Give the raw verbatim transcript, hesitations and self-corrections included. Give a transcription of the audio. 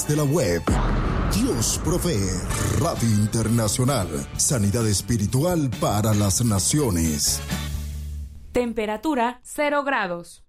través de la web. Dios provee Radio Internacional, sanidad espiritual para las naciones. Temperatura cero grados.